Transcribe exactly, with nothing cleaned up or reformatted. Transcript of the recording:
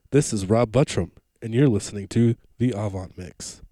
This is Rob Buttram, and you're listening to The Avant Mix.